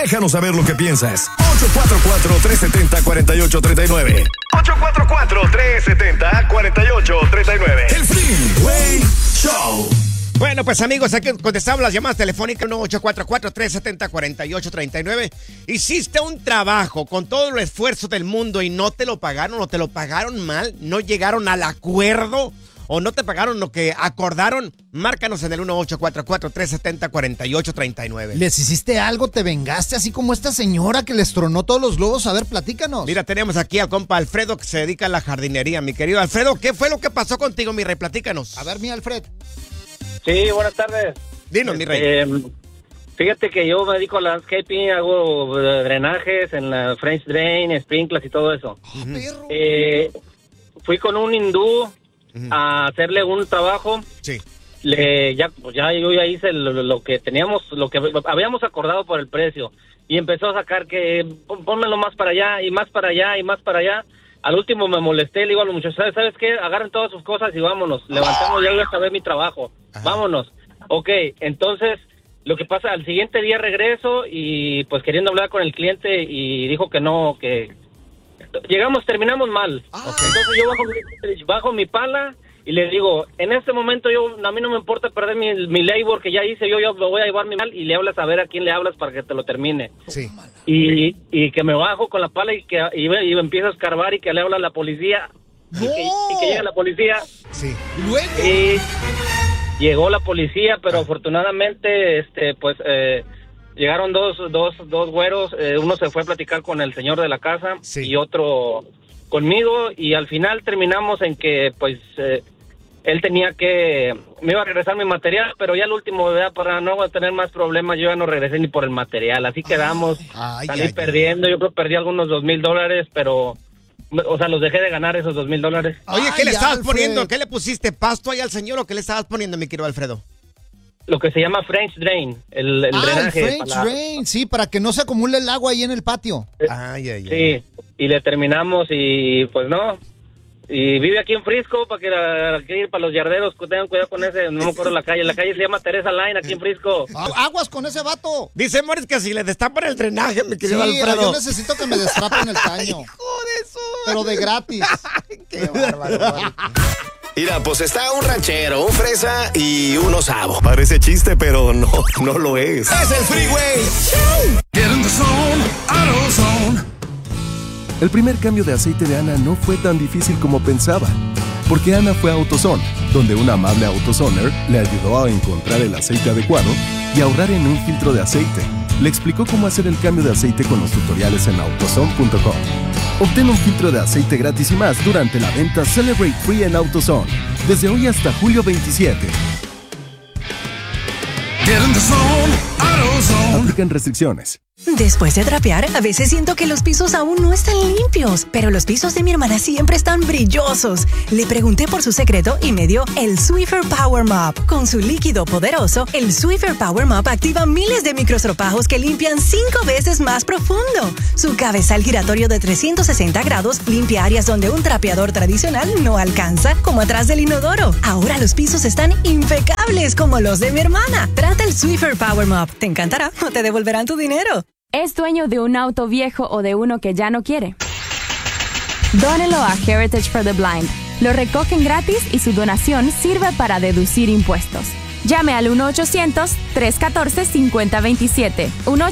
Déjanos saber lo que piensas. 844-370-4839. 844-370-4839. El Freeway Show. Bueno, pues amigos, aquí contestamos las llamadas telefónicas 1-844-370-4839. Hiciste un trabajo con todo el esfuerzo del mundo y no te lo pagaron o te lo pagaron mal, no llegaron al acuerdo o no te pagaron lo que acordaron. Márcanos en el 1-844-370-4839. ¿Les hiciste algo? ¿Te vengaste así como esta señora que les tronó todos los globos? A ver, platícanos. Mira, tenemos aquí al compa Alfredo que se dedica a la jardinería. Mi querido Alfredo, ¿qué fue lo que pasó contigo, mi rey? Platícanos. A ver, mi Alfred. Sí, buenas tardes. Dinos, mi rey. Fíjate que yo me dedico a landscaping, hago drenajes en la French Drain, sprinklers y todo eso. Perro. Fui con un hindú a hacerle un trabajo. Sí. Yo ya hice lo que teníamos, lo que habíamos acordado por el precio. Y empezó a sacar que pónmelo más para allá y más para allá y más para allá. Al último me molesté, le digo a los muchachos, ¿sabes qué? Agarren todas sus cosas y vámonos. Levantemos, ya voy a saber mi trabajo. Ajá. Vámonos. Ok, entonces, lo que pasa, al siguiente día regreso y pues queriendo hablar con el cliente y dijo que no, que terminamos mal. Okay. Entonces yo bajo mi pala y le digo, en este momento a mí no me importa perder mi labor que ya hice, yo lo voy a llevar mi mal, y le hablas a ver a quién le hablas para que te lo termine. Sí. Y que me bajo con la pala y empiezo a escarbar y que le habla a la policía. ¡No! Y que llega la policía. Sí. ¿Luego? Y llegó la policía, pero afortunadamente, llegaron dos güeros, uno se fue a platicar con el señor de la casa, sí, y otro conmigo, y al final terminamos en que, pues, él me iba a regresar mi material, pero ya al último, para no tener más problemas, yo ya no regresé ni por el material, así quedamos, salí perdiendo, yo creo que perdí algunos $2,000, pero, o sea, los dejé de ganar esos $2,000. Oye, ¿qué le estabas poniendo? ¿Qué le pusiste? ¿Pasto ahí al señor o qué le estabas poniendo, mi querido Alfredo? Lo que se llama French Drain, el drenaje. El French Drain, sí, para que no se acumule el agua ahí en el patio. Sí, y le terminamos y pues no. Y vive aquí en Frisco, para que para los yarderos tengan cuidado con ese, no me acuerdo la calle se llama Teresa Line, aquí en Frisco. Aguas con ese vato. Dice Morris que si le destapan el drenaje, mi querido Alfredo. Yo necesito que me destrapen el caño. ¡Hijo de eso! Pero de gratis. ¡Qué bárbaro! Mira, pues está un ranchero, un fresa y un osavo. Parece chiste, pero no lo es. ¡Es el Freeway Show! Get in the zone, AutoZone. El primer cambio de aceite de Ana no fue tan difícil como pensaba, porque Ana fue a AutoZone, donde un amable AutoZoner le ayudó a encontrar el aceite adecuado y ahorrar en un filtro de aceite. Le explicó cómo hacer el cambio de aceite con los tutoriales en AutoZone.com. Obtén un filtro de aceite gratis y más durante la venta Celebrate Free en AutoZone, desde hoy hasta julio 27. Get in the zone, AutoZone. Aplican restricciones. Después de trapear, a veces siento que los pisos aún no están limpios, pero los pisos de mi hermana siempre están brillosos. Le pregunté por su secreto y me dio el Swiffer Power Mop. Con su líquido poderoso, el Swiffer Power Mop activa miles de microstropajos que limpian 5 veces más profundo. Su cabezal giratorio de 360 grados limpia áreas donde un trapeador tradicional no alcanza, como atrás del inodoro. Ahora los pisos están impecables como los de mi hermana. Trata el Swiffer Power Mop. Te encantará o te devolverán tu dinero. ¿Es dueño de un auto viejo o de uno que ya no quiere? Dónelo a Heritage for the Blind. Lo recogen gratis y su donación sirve para deducir impuestos. Llame al 1-800-314-5027.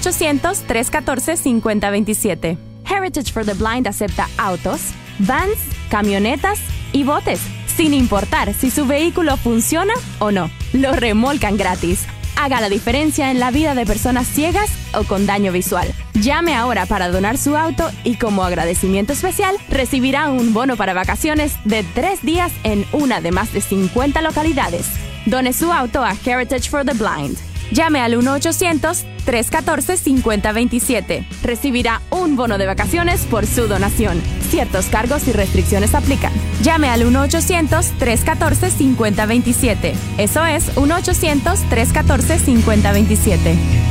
1-800-314-5027. Heritage for the Blind acepta autos, vans, camionetas y botes, sin importar si su vehículo funciona o no. Lo remolcan gratis. Haga la diferencia en la vida de personas ciegas o con daño visual. Llame ahora para donar su auto y como agradecimiento especial recibirá un bono para vacaciones de 3 días en una de más de 50 localidades. Done su auto a Heritage for the Blind. Llame al 1-800-314-5027. Recibirá un bono de vacaciones por su donación. Ciertos cargos y restricciones aplican. Llame al 1-800-314-5027. Eso es 1-800-314-5027.